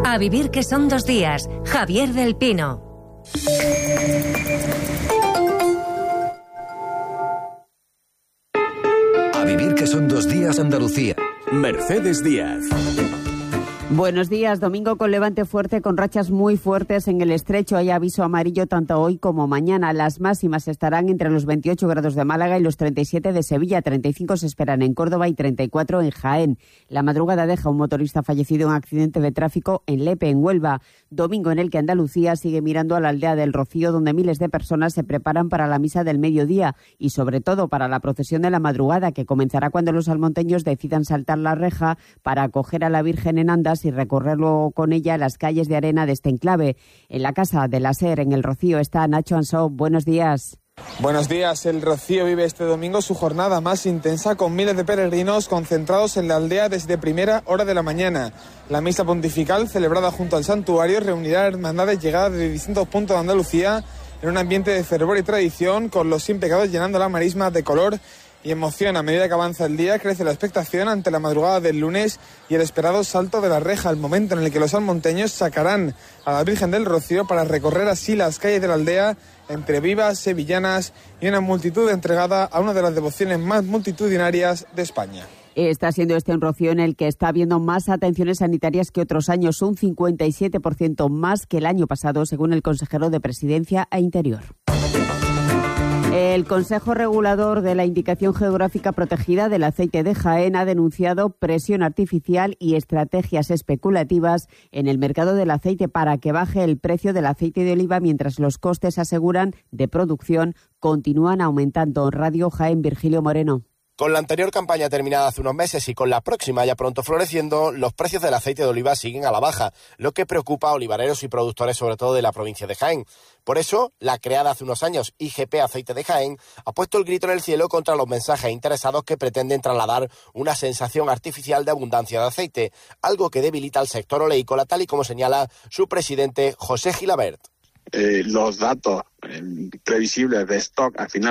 A vivir que son 2 días. Javier del Pino. A vivir que son 2 días, Andalucía. Mercedes Díaz. Buenos días. Domingo con levante fuerte, con rachas muy fuertes en el estrecho. Hay aviso amarillo tanto hoy como mañana. Las máximas estarán entre los 28 grados de Málaga y los 37 de Sevilla. 35 se esperan en Córdoba y 34 en Jaén. La madrugada deja un motorista fallecido en un accidente de tráfico en Lepe, en Huelva. Domingo en el que Andalucía sigue mirando a la aldea del Rocío, donde miles de personas se preparan para la misa del mediodía y sobre todo para la procesión de la madrugada, que comenzará cuando los salmonteños decidan saltar la reja para acoger a la Virgen en andas y recorrerlo con ella las calles de arena de este enclave. En la Casa de la SER, en el Rocío, está Nacho Ansó. Buenos días. Buenos días. El Rocío vive este domingo su jornada más intensa, con miles de peregrinos concentrados en la aldea desde primera hora de la mañana. La misa pontifical, celebrada junto al santuario, reunirá hermandades llegadas de distintos puntos de Andalucía en un ambiente de fervor y tradición, con los sin pecados llenando la marisma de color y emoción. A medida que avanza el día, crece la expectación ante la madrugada del lunes y el esperado salto de la reja, el momento en el que los salmonteños sacarán a la Virgen del Rocío para recorrer así las calles de la aldea entre vivas, sevillanas y una multitud entregada a una de las devociones más multitudinarias de España. Está siendo este un Rocío en el que está habiendo más atenciones sanitarias que otros años, un 57% más que el año pasado, según el consejero de Presidencia e Interior. El Consejo Regulador de la Indicación Geográfica Protegida del Aceite de Jaén ha denunciado presión artificial y estrategias especulativas en el mercado del aceite para que baje el precio del aceite de oliva, mientras los costes, aseguran, de producción continúan aumentando. Radio Jaén, Virgilio Moreno. Con la anterior campaña terminada hace unos meses y con la próxima ya pronto floreciendo, los precios del aceite de oliva siguen a la baja, lo que preocupa a olivareros y productores, sobre todo de la provincia de Jaén. Por eso, la creada hace unos años IGP Aceite de Jaén ha puesto el grito en el cielo contra los mensajes interesados que pretenden trasladar una sensación artificial de abundancia de aceite, algo que debilita al sector oleícola, tal y como señala su presidente José Gilabert. Los datos previsibles de stock al final